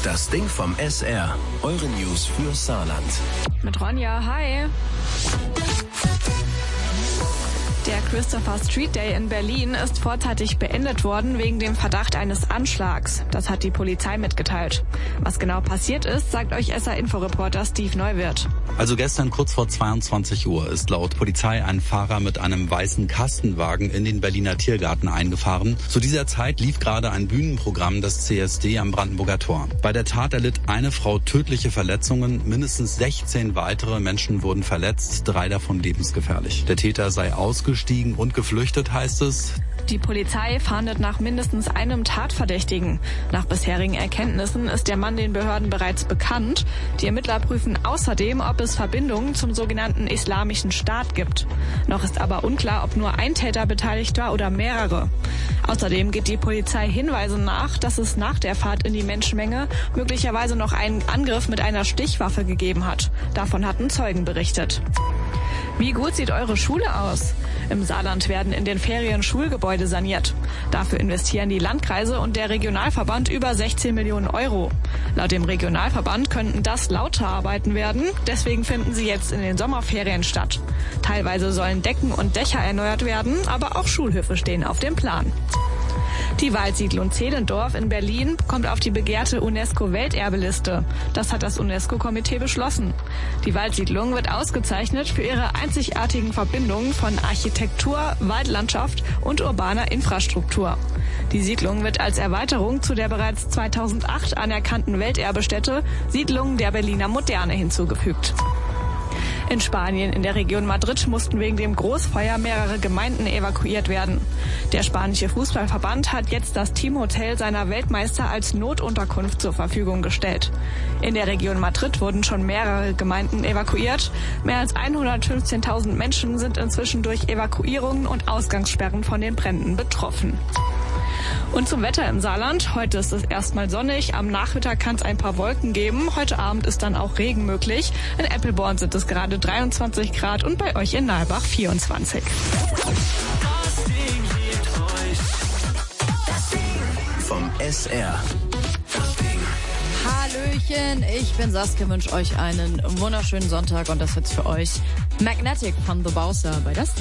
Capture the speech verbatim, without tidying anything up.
Das Ding vom S R. Eure News für Saarland. Mit Ronja, hi. Der Christopher Street Day in Berlin ist vorzeitig beendet worden wegen dem Verdacht eines Anschlags. Das hat die Polizei mitgeteilt. Was genau passiert ist, sagt euch S R-Inforeporter Steve Neuwirth. Also gestern kurz vor zweiundzwanzig Uhr ist laut Polizei ein Fahrer mit einem weißen Kastenwagen in den Berliner Tiergarten eingefahren. Zu dieser Zeit lief gerade ein Bühnenprogramm des C S D am Brandenburger Tor. Bei der Tat erlitt eine Frau tödliche Verletzungen. Mindestens sechzehn weitere Menschen wurden verletzt, drei davon lebensgefährlich. Der Täter sei ausgestiegen und geflüchtet, heißt es. Die Polizei fahndet nach mindestens einem Tatverdächtigen. Nach bisherigen Erkenntnissen ist der Mann den Behörden bereits bekannt. Die Ermittler prüfen außerdem, ob es Verbindungen zum sogenannten Islamischen Staat gibt. Noch ist aber unklar, ob nur ein Täter beteiligt war oder mehrere. Außerdem geht die Polizei Hinweisen nach, dass es nach der Fahrt in die Menschenmenge möglicherweise noch einen Angriff mit einer Stichwaffe gegeben hat. Davon hatten Zeugen berichtet. Wie gut sieht eure Schule aus? Im Saarland werden in den Ferien Schulgebäude saniert. Dafür investieren die Landkreise und der Regionalverband über sechzehn Millionen Euro. Laut dem Regionalverband könnten das Lauterarbeiten werden. Deswegen finden sie jetzt in den Sommerferien statt. Teilweise sollen Decken und Dächer erneuert werden, aber auch Schulhöfe stehen auf dem Plan. Die Waldsiedlung Zehlendorf in Berlin kommt auf die begehrte UNESCO-Welterbeliste. Das hat das UNESCO-Komitee beschlossen. Die Waldsiedlung wird ausgezeichnet für ihre einzigartigen Verbindungen von Architektur, Waldlandschaft und urbaner Infrastruktur. Die Siedlung wird als Erweiterung zu der bereits zweitausendacht anerkannten Welterbestätte Siedlung der Berliner Moderne hinzugefügt. In Spanien, in der Region Madrid, mussten wegen dem Großfeuer mehrere Gemeinden evakuiert werden. Der spanische Fußballverband hat jetzt das Teamhotel seiner Weltmeister als Notunterkunft zur Verfügung gestellt. In der Region Madrid wurden schon mehrere Gemeinden evakuiert. Mehr als hundertfünfzehntausend Menschen sind inzwischen durch Evakuierungen und Ausgangssperren von den Bränden betroffen. Und zum Wetter im Saarland. Heute ist es erstmal sonnig. Am Nachmittag kann es ein paar Wolken geben. Heute Abend ist dann auch Regen möglich. In Eppelborn sind es gerade dreiundzwanzig Grad und bei euch in Nalbach vierundzwanzig. Das Ding hebt euch. Das Ding vom S R. Das Ding. Hallöchen, ich bin Saskia, wünsche euch einen wunderschönen Sonntag und das jetzt für euch Magnetic von The Bowser bei das